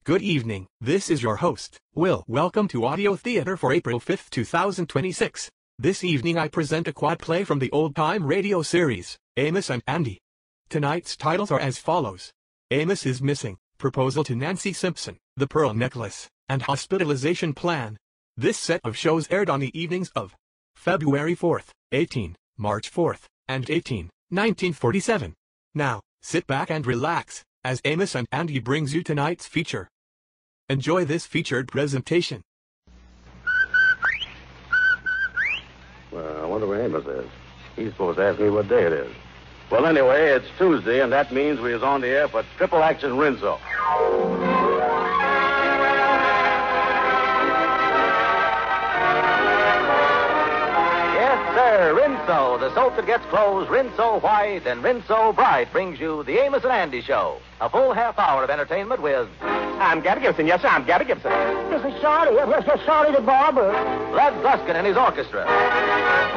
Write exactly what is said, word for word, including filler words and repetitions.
Good evening, this is your host, Will. Welcome to Audio Theater for April fifth, two thousand twenty-six. This evening I present a quad play from the old-time radio series, Amos and Andy. Tonight's titles are as follows. Amos is Missing, Proposal to Nancy Simpson, The Pearl Necklace, and Hospitalization Plan. This set of shows aired on the evenings of February fourth, eighteenth, March fourth, and eighteenth, nineteen forty-seven. Now, sit back and relax, as Amos and Andy brings you tonight's feature. Enjoy this featured presentation. Well, I wonder where Amos is. He's supposed to ask me what day it is. Well, anyway, it's Tuesday, and that means we is on the air for Triple Action Rinso. Yes, sir, Rinso, the soap that gets clothes Rinso white and Rinso bright, brings you the Amos and Andy Show. A full half hour of entertainment with... I'm Gabby Gibson. Yes, sir, I'm Gabby Gibson. This is Shorty. Yes, yes, Shorty the barber. Led Gluskin and his orchestra.